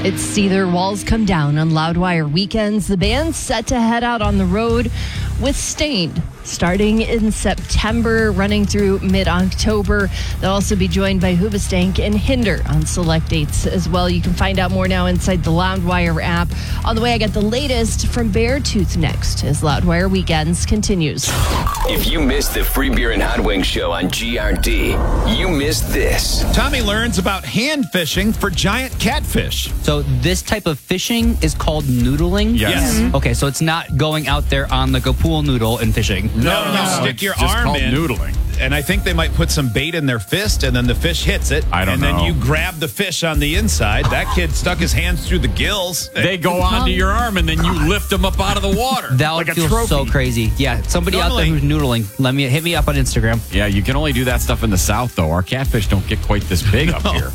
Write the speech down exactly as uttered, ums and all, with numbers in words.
It's See Their Walls Come Down on Loudwire weekends. The band's set to head out on the road with Stained, starting in September, running through mid-October. They'll also be joined by Hoobastank and Hinder on select dates as well. You can find out more now inside the Loudwire app. On the way, I got the latest from Beartooth next as Loudwire Weekends continues. If you missed the Free Beer and Hot Wings show on G R D, you missed this. Tommy learns about hand fishing for giant catfish. So this type of fishing is called noodling? Yes. Yes. Mm-hmm. Okay, so it's not going out there on like a pool noodle and fishing. No, No, you no, stick it's your just arm called in. noodling. And I think they might put some bait in their fist, and then the fish hits it. I don't and know. And then you grab the fish on the inside. That kid stuck his hands through the gills. They go onto your arm, and then you lift them up out of the water. That would like a feel trophy. so crazy. Yeah, somebody Normally- out there who's noodling, let me hit me up on Instagram. Yeah, you can only do that stuff in the South, though. Our catfish don't get quite this big up here.